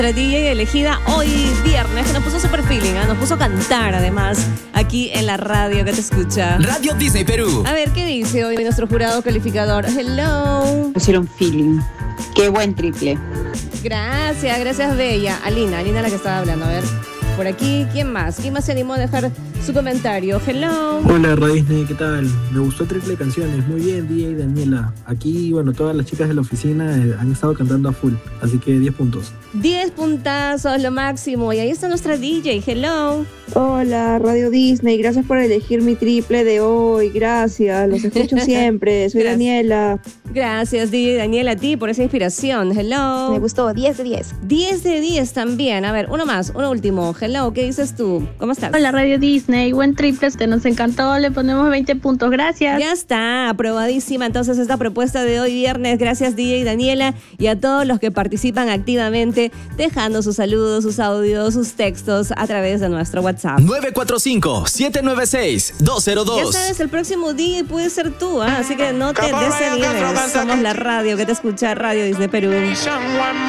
DJ elegida hoy viernes, que nos puso super feeling, nos puso a cantar además aquí en la radio que te escucha. Radio Disney Perú. A ver, ¿qué dice hoy nuestro jurado calificador? Hello. Pusieron feeling. Qué buen triple. Gracias, Bella. Alina la que estaba hablando, a ver. Por aquí, ¿quién más? ¿Quién más se animó a dejar su comentario? Hello. Hola, Radio Disney, ¿qué tal? Me gustó triple canciones. Muy bien, DJ Daniela. Aquí, bueno, todas las chicas de la oficina han estado cantando a full. Así que 10 puntos. 10 puntazos, lo máximo. Y ahí está nuestra DJ. Hello. Hola, Radio Disney. Gracias por elegir mi triple de hoy. Gracias. Los escucho siempre. Soy Daniela. Gracias, DJ Daniela, a ti por esa inspiración. Hello. Me gustó. 10 de 10. 10 de 10 también. A ver, uno más, uno último. Hello, ¿qué dices tú? ¿Cómo estás? Hola, Radio Disney. Buen triple. Nos encantó. Le ponemos 20 puntos. Gracias. Ya está, aprobadísima entonces esta propuesta de hoy viernes. Gracias, DJ Daniela, y a todos los que participan activamente, dejando sus saludos, sus audios, sus textos a través de nuestro WhatsApp. 945-796-202. Ya sabes, el próximo DJ puede ser tú, así que no te desanimes. Somos la radio que te escucha, Radio Disney Perú.